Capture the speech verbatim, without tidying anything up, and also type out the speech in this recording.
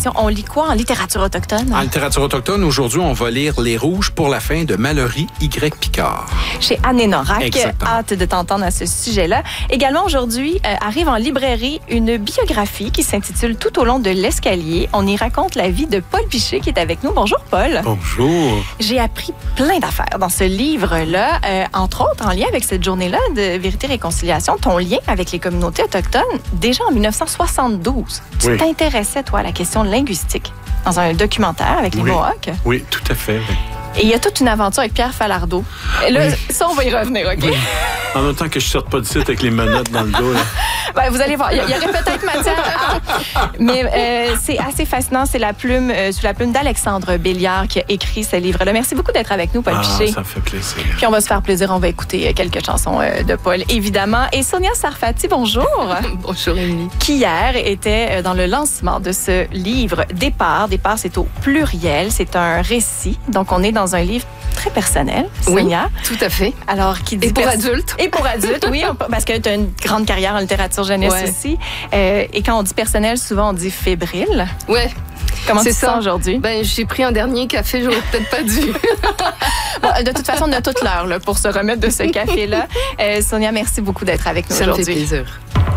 consultation. On lit quoi en littérature autochtone? En littérature autochtone, aujourd'hui, on va lire Les Rouges pour la fin de Mallory Y. Picard. Chez Anne et Norac. Exactement. Hâte de t'entendre à ce sujet-là. Également, aujourd'hui, euh, arrive en librairie une biographie qui s'intitule Tout au long de l'escalier. On y raconte la vie de Paul Piché qui est avec nous. Bonjour, Paul. Bonjour. J'ai appris plein d'affaires dans ce livre-là, euh, entre autres en lien avec cette journée-là de Vérité-Réconciliation, ton lien avec les communautés autochtones. Déjà en dix-neuf cent soixante-douze, tu Oui. t'intéressais, toi, à la question linguistique dans un documentaire avec les Oui. Mohawks. Oui, tout à fait. Oui. Et il y a toute une aventure avec Pierre Falardeau. Et là, Oui. ça, on va y revenir, OK? Oui. En même temps que je sorte pas du site avec les menottes dans le dos. Là. Ben, vous allez voir, il y, y aurait peut-être matière à... Mais euh, c'est assez fascinant. C'est la plume, euh, sous la plume d'Alexandre Béliard qui a écrit ce livre-là. Merci beaucoup d'être avec nous, Paul Ah, Piché. ça me fait plaisir. Puis on va se faire plaisir. On va écouter quelques chansons euh, de Paul, évidemment. Et Sonia Sarfati, bonjour. Bonjour, Émilie. Qui hier était dans le lancement de ce livre Départ. Départ, c'est au pluriel. C'est un récit. Donc, on est dans un livre très personnel, Sonia. Oui, tout à fait. Alors, qui dit Et pour pers- adultes. Et pour adultes, oui, on- parce que tu as une grande carrière en littérature jeunesse Ouais. aussi. Euh, et quand on dit personnel, souvent on dit fébrile. Ouais. Comment C'est tu te ça. sens aujourd'hui? Ben, j'ai pris un dernier café, j'aurais peut-être pas dû. Bon, de toute façon, on a toute l'heure là, pour se remettre de ce café-là. Euh, Sonia, merci beaucoup d'être avec nous Ça me fait aujourd'hui. plaisir.